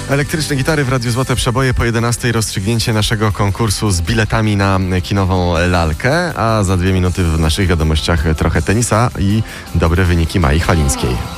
Elektryczne gitary w Radiu Złote Przeboje po 11:00 rozstrzygnięcie naszego konkursu z biletami na kinową lalkę, a za 2 minuty w naszych wiadomościach trochę tenisa i dobre wyniki Mai Chwalińskiej.